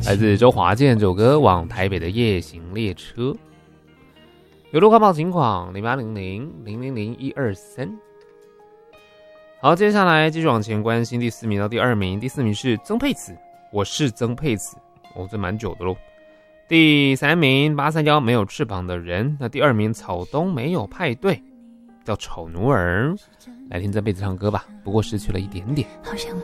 来自周华健这首歌《往台北的夜行列车》。有路快报情况0800000123。好，接下来继续往前关心第4名到第2名。第4名是曾沛慈，我是曾沛慈，这蛮久的咯。第3名831没有翅膀的人，那第2名草东没有派对，叫丑奴儿。来听曾沛慈唱歌吧，不过失去了一点点。 好想